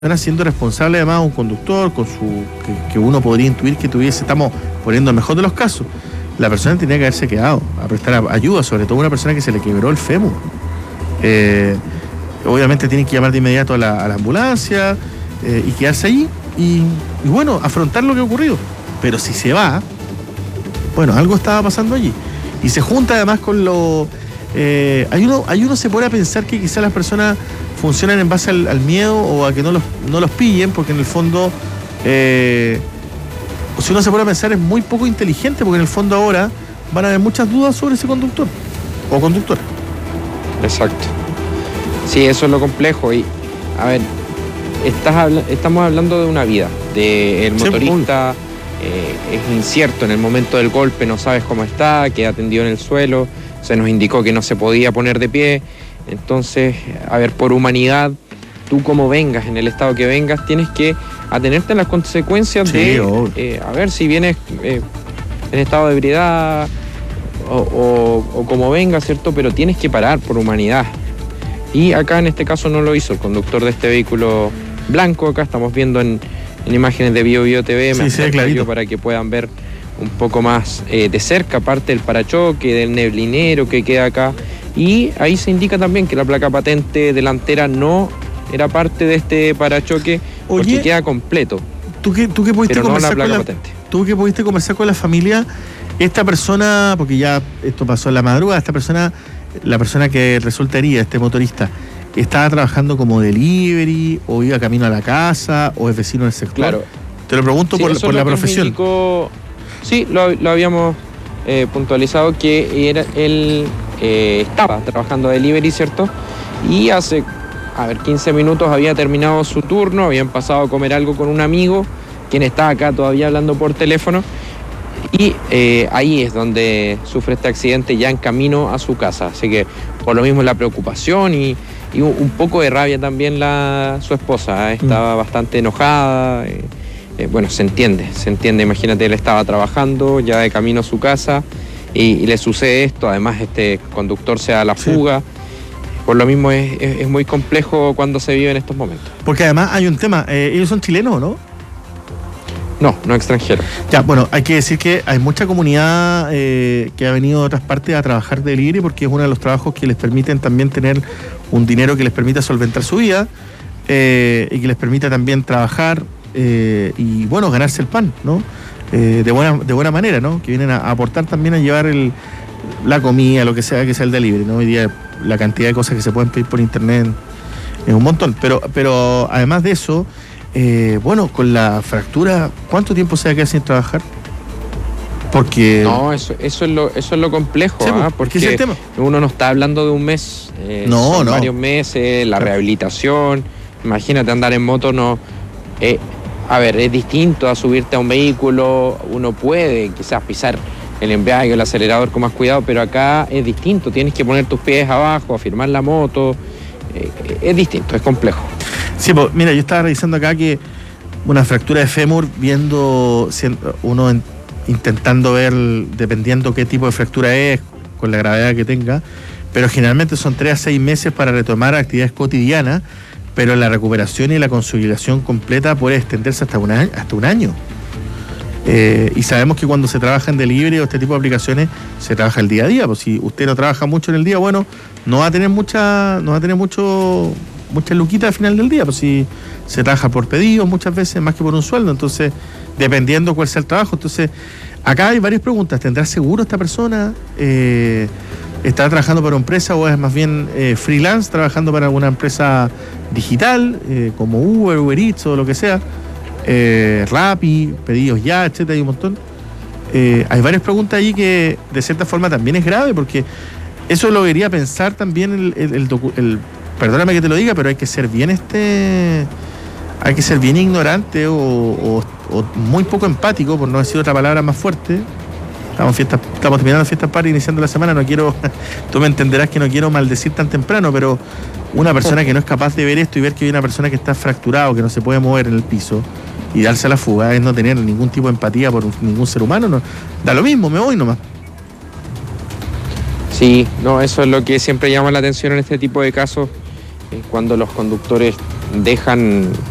siendo responsable además un conductor con que uno podría intuir que estamos poniendo el mejor de los casos, la persona tenía que haberse quedado a prestar ayuda, sobre todo una persona que se le quebró el fémur. Obviamente tienen que llamar de inmediato a la ambulancia y quedarse allí y bueno, afrontar lo que ha ocurrido. Pero si se va, bueno, algo estaba pasando allí. Y se junta además con lo... Hay uno se pone a pensar que quizás las personas funcionan en base al miedo o a que no los pillen, porque en el fondo, si uno se pone a pensar, es muy poco inteligente, porque en el fondo ahora van a haber muchas dudas sobre ese conductor o conductora. Exacto. Sí, eso es lo complejo. Y, a ver, estamos hablando de una vida, del motorista. Es incierto en el momento del golpe, no sabes cómo está, queda tendido en el suelo, se nos indicó que no se podía poner de pie. Entonces, a ver, por humanidad, tú como vengas, en el estado que vengas, tienes que atenerte a las consecuencias a ver, si vienes en estado de ebriedad o como vengas, ¿cierto? Pero tienes que parar por humanidad. Y acá en este caso no lo hizo el conductor de este vehículo blanco. Acá estamos viendo en imágenes de Bio TV, clarito, para que puedan ver un poco más de cerca, aparte del parachoque, del neblinero que queda acá. Y ahí se indica también que la placa patente delantera no era parte de este parachoque. Oye, porque queda completo. ¿Tú que pudiste pero conversar no la placa con patente? ¿Tú que pudiste conversar con la familia? Esta persona, porque ya esto pasó en la madrugada, la persona que resulta herida, este motorista, ¿estaba trabajando como delivery o iba camino a la casa o es vecino del sector? Claro. Te lo pregunto por la profesión. Sí, lo habíamos puntualizado que él estaba trabajando delivery, ¿cierto? Y hace, 15 minutos había terminado su turno, habían pasado a comer algo con un amigo, quien está acá todavía hablando por teléfono, y ahí es donde sufre este accidente ya en camino a su casa. Así que por lo mismo la preocupación y un poco de rabia también su esposa, estaba bastante enojada. Bueno, se entiende, imagínate, él estaba trabajando ya de camino a su casa y le sucede esto, además este conductor se da la fuga. Sí. Por lo mismo es muy complejo cuando se vive en estos momentos. Porque además hay un tema, ¿ellos son chilenos o no? No extranjeros. Ya, bueno, hay que decir que hay mucha comunidad que ha venido de otras partes a trabajar de delivery, porque es uno de los trabajos que les permiten también tener un dinero que les permita solventar su vida y que les permita también trabajar y, bueno, ganarse el pan, ¿no? De buena manera, ¿no? Que vienen a aportar también a llevar la comida, lo que sea el delivery, ¿no? Hoy día la cantidad de cosas que se pueden pedir por internet es un montón, pero además de eso, bueno, con la fractura, ¿cuánto tiempo se va a quedar sin trabajar? Porque... No, eso es lo complejo, sí, porque es el tema. Uno no está hablando de un mes, son varios meses, la rehabilitación. Imagínate andar en moto, es distinto a subirte a un vehículo. Uno puede quizás pisar el embrague o el acelerador con más cuidado, pero acá es distinto, tienes que poner tus pies abajo, afirmar la moto, es distinto, es complejo. Sí, pues mira, yo estaba revisando acá que una fractura de fémur, intentando ver, dependiendo qué tipo de fractura es, con la gravedad que tenga, pero generalmente son 3 a 6 meses para retomar actividades cotidianas, pero la recuperación y la consolidación completa puede extenderse hasta un año. Y sabemos que cuando se trabaja en delivery o este tipo de aplicaciones, se trabaja el día a día. Pues si usted no trabaja mucho en el día, bueno, no va a tener muchas luquitas al final del día, pues si se trabaja por pedido muchas veces más que por un sueldo, entonces dependiendo cuál sea el trabajo. Entonces acá hay varias preguntas. ¿Tendrá seguro esta persona? ¿Estará trabajando para una empresa o es más bien freelance, trabajando para alguna empresa digital como Uber Eats o lo que sea? Rappi, pedidos ya, etcétera, hay un montón. Hay varias preguntas allí que de cierta forma también es grave, porque eso lo debería pensar también el perdóname que te lo diga, pero hay que ser bien ignorante o muy poco empático, por no decir otra palabra más fuerte. Estamos terminando fiestas para iniciando la semana, tú me entenderás que no quiero maldecir tan temprano, pero una persona que no es capaz de ver esto y ver que hay una persona que está fracturada o que no se puede mover en el piso y darse a la fuga es no tener ningún tipo de empatía por ningún ser humano. No, da lo mismo, me voy nomás. Sí, eso es lo que siempre llama la atención en este tipo de casos, cuando los conductores dejan